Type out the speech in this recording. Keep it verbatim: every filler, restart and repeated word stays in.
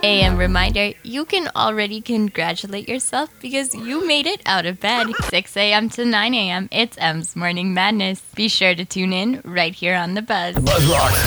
a m reminder, you can already congratulate yourself because you made it out of bed. six a.m. to nine a.m., it's M's Morning Madness. Be sure to tune in right here on The Buzz. Buzz Rock.